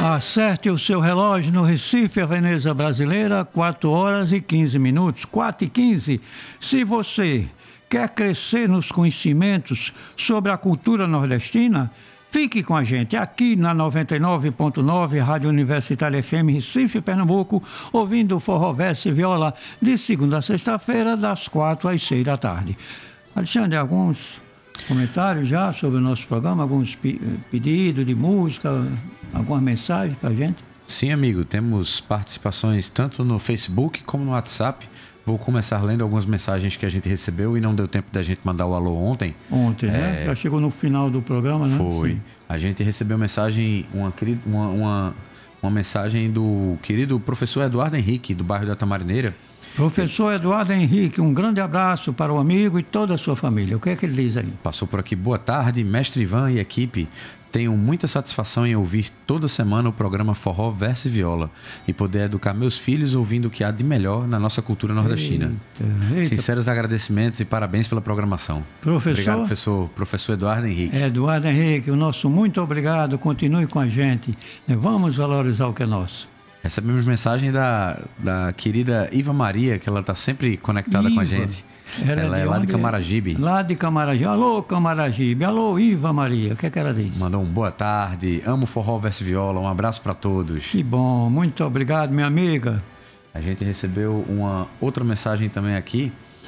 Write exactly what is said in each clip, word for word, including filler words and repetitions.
Acerte o seu relógio no Recife, a Veneza Brasileira, quatro horas e quinze minutos, quatro e quinze. Se você quer crescer nos conhecimentos sobre a cultura nordestina, fique com a gente aqui na noventa e nove ponto nove, Rádio Universitária F M Recife, Pernambuco, ouvindo Forró, Verso e Viola de segunda a sexta-feira, das quatro às seis da tarde. Alexandre, alguns comentários já sobre o nosso programa, alguns pe- pedidos de música, alguma mensagem para a gente? Sim, amigo, temos participações tanto no Facebook como no WhatsApp. Vou começar lendo algumas mensagens que a gente recebeu e não deu tempo da gente mandar o alô ontem. Ontem, é... né? Já chegou no final do programa, né? Foi. Sim. A gente recebeu mensagem, uma, uma, uma, uma mensagem do querido professor Eduardo Henrique, do bairro da Tamarineira. Professor Eduardo Henrique, um grande abraço para o amigo e toda a sua família. O que é que ele diz aí? Passou por aqui. Boa tarde, mestre Ivan e equipe. Tenho muita satisfação em ouvir toda semana o programa Forró, Verso e Viola e poder educar meus filhos ouvindo o que há de melhor na nossa cultura nordestina. Eita, eita. Sinceros agradecimentos e parabéns pela programação. Professor? Obrigado, professor. Professor Eduardo Henrique. Eduardo Henrique, o nosso muito obrigado. Continue com a gente. Vamos valorizar o que é nosso. Recebemos mensagem da, da querida Iva Maria, que ela está sempre conectada Iva. com a gente. Ela, ela é, é lá de onde? Camaragibe. Lá de Camaragibe. Alô, Camaragibe. Alô, Iva Maria. O que é que ela diz? Mandou um boa tarde. Amo Forró, Verso e Viola. Um abraço para todos. Que bom. Muito obrigado, minha amiga. A gente recebeu uma outra mensagem também aqui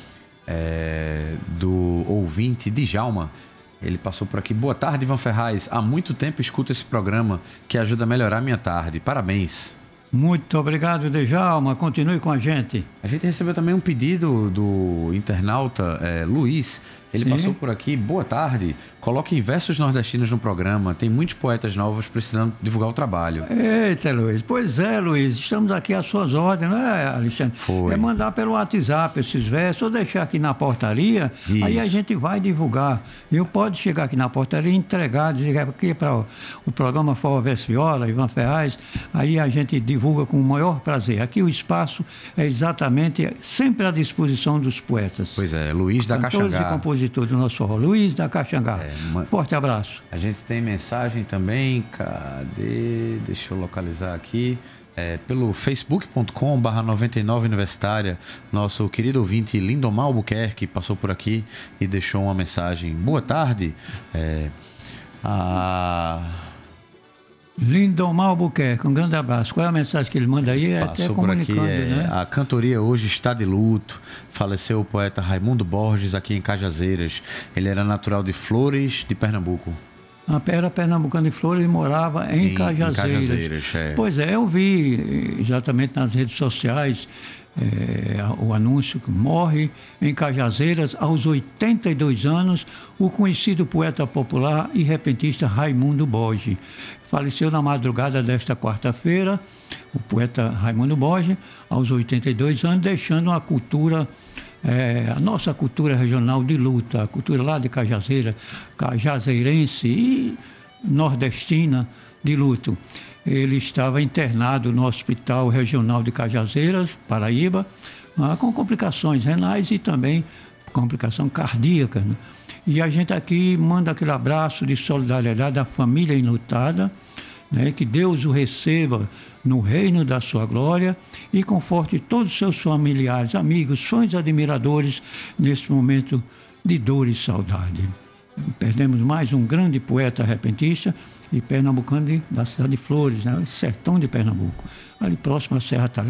é, do ouvinte Djalma. Ele passou por aqui. Boa tarde, Ivan Ferraz. Há muito tempo escuto esse programa que ajuda a melhorar a minha tarde. Parabéns. Muito obrigado, Djalma. Continue com a gente. A gente recebeu também um pedido do internauta é, Luiz. Ele Sim. passou por aqui. Boa tarde. Coloquem versos nordestinos no programa. Tem muitos poetas novos precisando divulgar o trabalho. Eita, Luiz. Pois é, Luiz. Estamos aqui às suas ordens, não é, Alexandre? Foi. É mandar pelo WhatsApp esses versos ou deixar aqui na portaria. Isso. Aí a gente vai divulgar. Eu pode chegar aqui na portaria e entregar, dizer aqui para o, o programa Forró, Verso e Viola, Ivan Ferraz. Aí a gente divulga com o maior prazer. Aqui o espaço é exatamente sempre à disposição dos poetas. Pois é, Luiz da Cantores Caxangá. e compositores do nosso forró. Luiz da Caxangá. É, uma... Forte abraço. A gente tem mensagem também. Cadê? Deixa eu localizar aqui. É, pelo facebook ponto com barra noventa e nove Universitária, nosso querido ouvinte Lindomar Albuquerque passou por aqui e deixou uma mensagem. Boa tarde. É, a... Lindomar Albuquerque, um grande abraço. Qual é a mensagem que ele manda aí? É Passou até por aqui, comunicando, é, né? a cantoria hoje está de luto. Faleceu o poeta Raimundo Borges aqui em Cajazeiras. Ele era natural de Flores, de Pernambuco. Era pernambucano de Flores e morava em, Em- em Cajazeiras. Cajazeiras, é. Pois é, eu vi exatamente nas redes sociais é, o anúncio que morre em Cajazeiras aos oitenta e dois anos o conhecido poeta popular e repentista Raimundo Borges. Faleceu na madrugada desta quarta-feira, o poeta Raimundo Borges, aos oitenta e dois anos, deixando uma cultura, é, a nossa cultura regional de luta, a cultura lá de Cajazeira, cajazeirense e nordestina de luto. Ele estava internado no Hospital Regional de Cajazeiras, Paraíba, ah, com complicações renais e também complicação cardíaca, né? E a gente aqui manda aquele abraço de solidariedade à família enlutada, né? Que Deus o receba no reino da sua glória e conforte todos os seus familiares, amigos, fãs e admiradores nesse momento de dor e saudade. Perdemos mais um grande poeta repentista e pernambucano de, da cidade de Flores, né? Sertão de Pernambuco, ali próximo à Serra Talhada.